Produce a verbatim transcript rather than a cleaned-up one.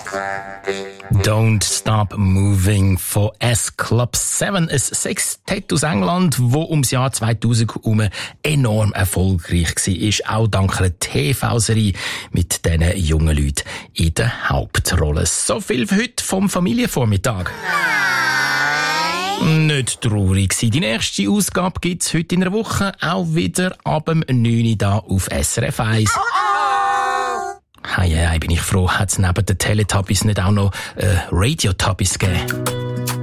Don't Stop Moving von S-Club sieben, ein Sextett aus England, wo ums Jahr zweitausend herum enorm erfolgreich war, auch dank einer T V-Serie mit diesen jungen Leuten in der Hauptrolle. So viel für heute vom Familienvormittag. Nein. Nicht traurig sein. Die nächste Ausgabe gibt's heute in einer Woche, auch wieder ab dem neun Uhr da auf S R F eins. Oh oh. Hei, hei, bin ich froh, hat's neben den Teletubbies nicht auch noch äh, Radio-Tubbies gegeben.